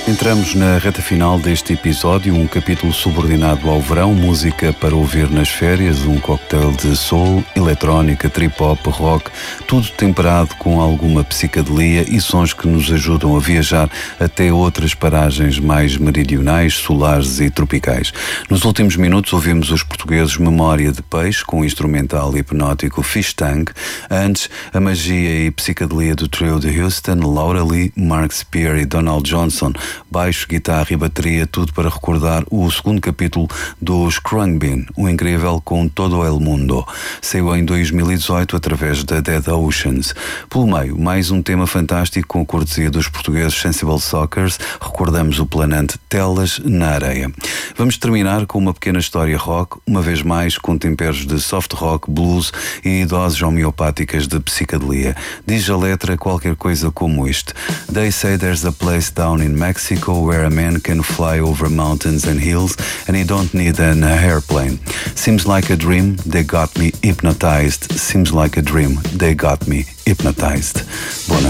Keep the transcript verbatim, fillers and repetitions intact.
Entramos na reta final deste episódio, um capítulo subordinado ao verão, música para ouvir nas férias, um cocktail de soul, eletrónica, trip-hop, rock, tudo temperado com alguma psicadelia e sons que nos ajudam a viajar até outras paragens mais meridionais, solares e tropicais. Nos últimos minutos ouvimos os portugueses Memória de Peixe, com o instrumental hipnótico Fish Tank. Antes, a magia e psicadelia do trio de Houston, Laura Lee, Mark Spear e Donald Johnson. Baixo, guitarra e bateria, tudo para recordar o segundo capítulo dos Khruangbin, o incrível com todo el mundo. Saiu em dois mil e dezoito através da Dead Oceans. Pelo meio, mais um tema fantástico com a cortesia dos portugueses Sensible Sockers. Recordamos o planante Telas na Areia. Vamos terminar com uma pequena história rock, uma vez mais com temperos de soft rock, blues e doses homeopáticas de psicadelia. Diz a letra qualquer coisa como isto: They say there's a place down in Mexico where a man can fly over mountains and hills and he don't need an airplane. Seems like a dream, they got me hypnotized. Seems like a dream, they got me hypnotized. Boa